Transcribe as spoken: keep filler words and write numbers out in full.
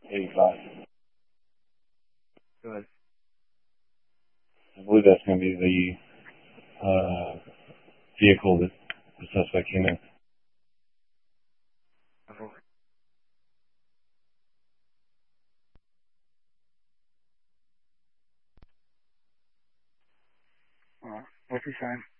eighty-five. Good. I believe that's going to be the uh, vehicle that the suspect came in. Oh. Uh, what's he saying?